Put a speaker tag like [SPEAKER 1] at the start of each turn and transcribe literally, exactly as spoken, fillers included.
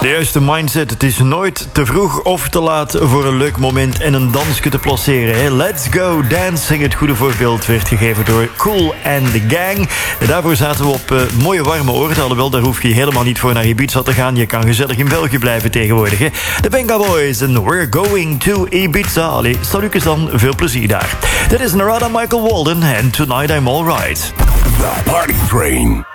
[SPEAKER 1] De juiste mindset. Het is nooit te vroeg of te laat voor een leuk moment en een dansje te placeren. Hè? Let's Go Dancing. Het goede voorbeeld werd gegeven door Kool and the Gang. En daarvoor zaten we op uh, mooie warme oorden. Alhoewel, daar hoef je helemaal niet voor naar Ibiza te gaan. Je kan gezellig in België blijven tegenwoordig. Hè? De Venga Boys en We're Going to Ibiza. Allee, salukes dan. Veel plezier daar. Dit is Narada Michael Walden en Tonight I'm Alright.
[SPEAKER 2] The Party Train.